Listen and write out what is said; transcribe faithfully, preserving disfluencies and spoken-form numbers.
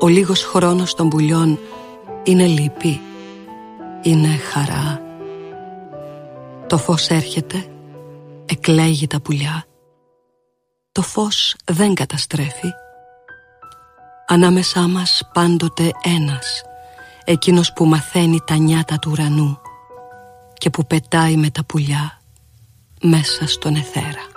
Ο λίγος χρόνος των πουλιών είναι λύπη, είναι χαρά. Το φως έρχεται, εκλέγει τα πουλιά. Το φως δεν καταστρέφει. Ανάμεσά μας πάντοτε ένας, εκείνος που μαθαίνει τα νιάτα του ουρανού και που πετάει με τα πουλιά μέσα στον αιθέρα.